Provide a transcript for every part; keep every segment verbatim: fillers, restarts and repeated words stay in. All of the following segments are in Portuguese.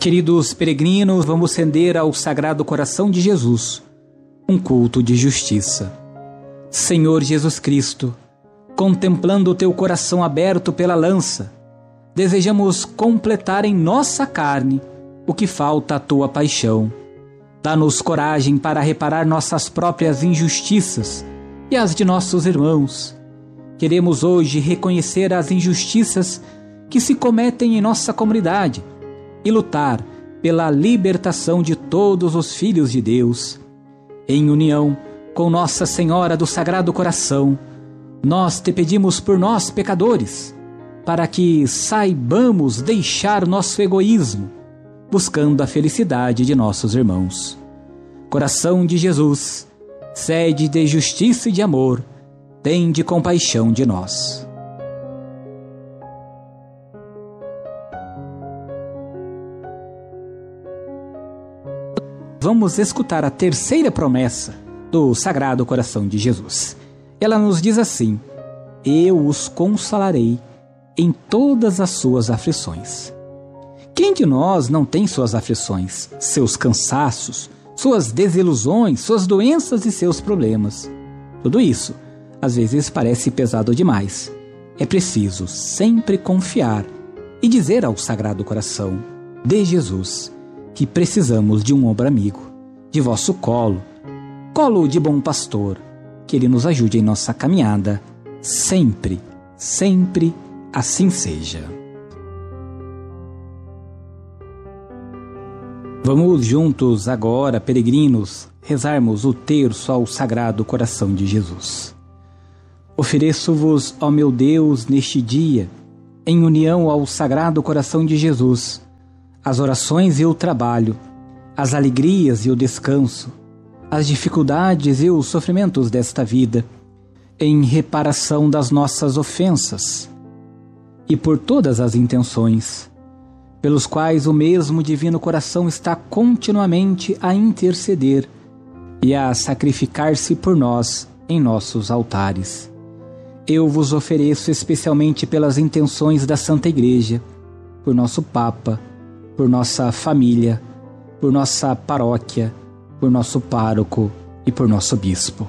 Queridos peregrinos, vamos render ao Sagrado Coração de Jesus um culto de justiça. Senhor Jesus Cristo, contemplando o teu coração aberto pela lança, desejamos completar em nossa carne o que falta à tua paixão. Dá-nos coragem para reparar nossas próprias injustiças e as de nossos irmãos. Queremos hoje reconhecer as injustiças que se cometem em nossa comunidade e lutar pela libertação de todos os filhos de Deus. Em união com Nossa Senhora do Sagrado Coração, nós te pedimos por nós, pecadores, para que saibamos deixar nosso egoísmo, buscando a felicidade de nossos irmãos. Coração de Jesus, sede de justiça e de amor, tende compaixão de nós. Vamos escutar a terceira promessa do Sagrado Coração de Jesus. Ela nos diz assim: eu os consolarei em todas as suas aflições. Quem de nós não tem suas aflições, seus cansaços, suas desilusões, suas doenças e seus problemas? Tudo isso, às vezes, parece pesado demais. É preciso sempre confiar e dizer ao Sagrado Coração de Jesus que precisamos de um ombro amigo, de vosso colo, colo de bom pastor, que Ele nos ajude em nossa caminhada, sempre, sempre assim seja. Vamos juntos agora, peregrinos, rezarmos o terço ao Sagrado Coração de Jesus. Ofereço-vos, ó meu Deus, neste dia, em união ao Sagrado Coração de Jesus, as orações e o trabalho, as alegrias e o descanso, as dificuldades e os sofrimentos desta vida, em reparação das nossas ofensas, e por todas as intenções, pelos quais o mesmo Divino Coração está continuamente a interceder e a sacrificar-se por nós em nossos altares. Eu vos ofereço especialmente pelas intenções da Santa Igreja, por nosso Papa, por nossa família, por nossa paróquia, por nosso pároco e por nosso bispo.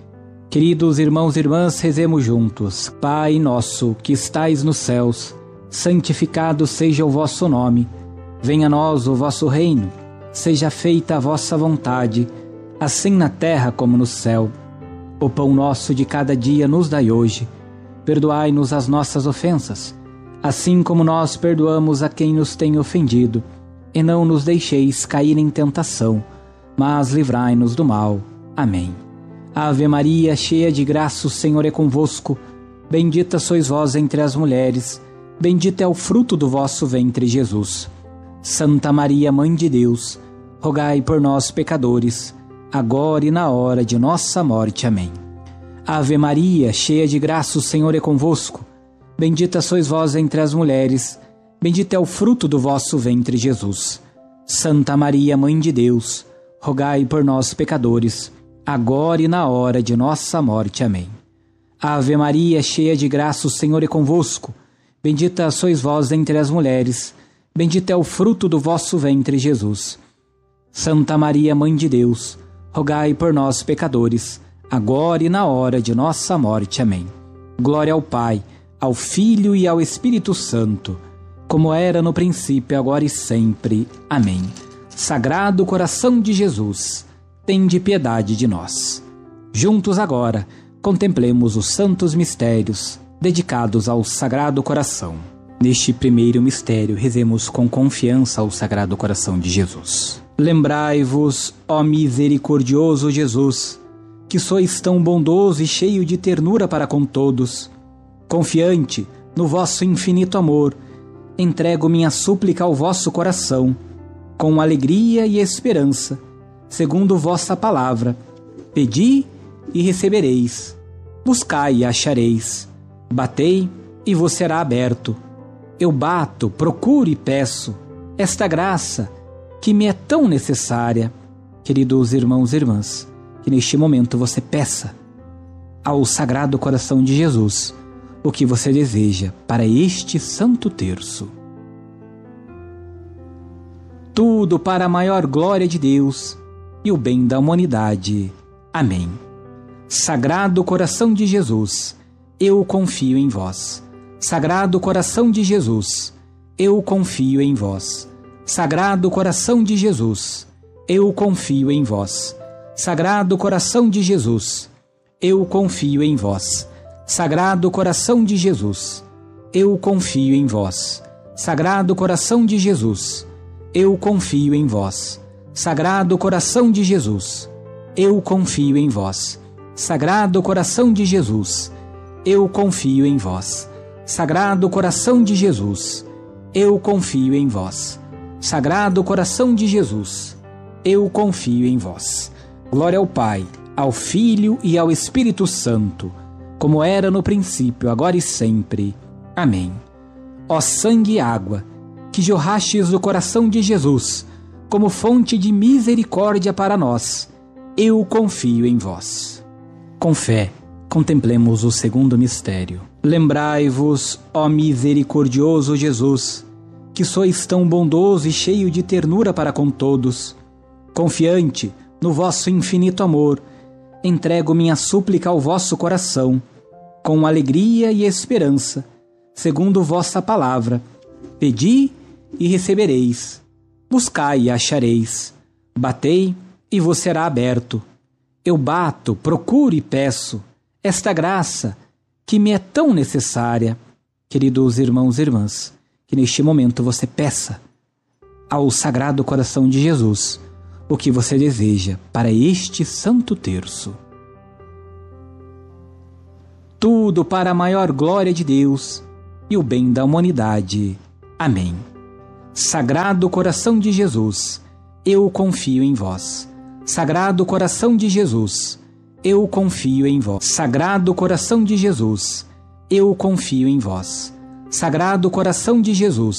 Queridos irmãos e irmãs, rezemos juntos. Pai nosso, que estais nos céus, santificado seja o vosso nome. Venha a nós o vosso reino. Seja feita a vossa vontade, assim na terra como no céu. O pão nosso de cada dia nos dai hoje. Perdoai-nos as nossas ofensas, assim como nós perdoamos a quem nos tem ofendido. E não nos deixeis cair em tentação, mas livrai-nos do mal. Amém. Ave Maria, cheia de graça, o Senhor é convosco. Bendita sois vós entre as mulheres, bendito é o fruto do vosso ventre, Jesus. Santa Maria, Mãe de Deus, rogai por nós, pecadores, agora e na hora de nossa morte. Amém. Ave Maria, cheia de graça, o Senhor é convosco. Bendita sois vós entre as mulheres, bendito é o fruto do vosso ventre, Jesus. Santa Maria, Mãe de Deus, rogai por nós, pecadores, agora e na hora de nossa morte. Amém. Ave Maria, cheia de graça, o Senhor é convosco. Bendita sois vós entre as mulheres, bendito é o fruto do vosso ventre, Jesus. Santa Maria, Mãe de Deus, rogai por nós, pecadores, agora e na hora de nossa morte. Amém. Glória ao Pai, ao Filho e ao Espírito Santo, como era no princípio, agora e sempre. Amém. Sagrado Coração de Jesus, tende piedade de nós. Juntos agora, contemplemos os santos mistérios dedicados ao Sagrado Coração. Neste primeiro mistério, rezemos com confiança ao Sagrado Coração de Jesus. Lembrai-vos, ó misericordioso Jesus, que sois tão bondoso e cheio de ternura para com todos. Confiante no vosso infinito amor, entrego minha súplica ao vosso coração, com alegria e esperança, segundo vossa palavra. Pedi e recebereis, buscai e achareis, batei e vos será aberto. Eu bato, procuro e peço esta graça que me é tão necessária. Queridos irmãos e irmãs, que neste momento você peça ao Sagrado Coração de Jesus o que você deseja para este Santo Terço. tudo para a maior glória de Deus e o bem da humanidade. Amém. Sagrado coração de Jesus, eu confio em vós. Sagrado coração de Jesus, eu confio em vós. Sagrado coração de Jesus, eu confio em vós. Sagrado coração de Jesus, eu confio em vós. Sagrado coração de Jesus, eu confio em vós. Sagrado coração de Jesus, eu confio em vós. Sagrado coração de Jesus, eu confio em vós. Sagrado coração de Jesus, eu confio em vós. Sagrado coração de Jesus, eu confio em vós. Sagrado coração de Jesus, eu confio em vós. Glória ao Pai, ao Filho e ao Espírito Santo, como era no princípio, agora e sempre. Amém. Ó sangue e água, que jorrastes do coração de Jesus, como fonte de misericórdia para nós, eu confio em vós. Com fé, contemplemos o segundo mistério. Lembrai-vos, ó misericordioso Jesus, que sois tão bondoso e cheio de ternura para com todos. Confiante no vosso infinito amor, entrego minha súplica ao vosso coração, com alegria e esperança, segundo vossa palavra. Pedi e recebereis, buscai e achareis, batei e vos será aberto. Eu bato, procuro e peço esta graça que me é tão necessária. Queridos irmãos e irmãs, que neste momento você peça ao Sagrado Coração de Jesus o que você deseja para este Santo Terço. Tudo para a maior glória de Deus e o bem da humanidade. Amém. Sagrado Coração de Jesus, eu confio em vós. Sagrado Coração de Jesus, eu confio em vós. Sagrado Coração de Jesus, eu confio em vós. Sagrado Coração de Jesus,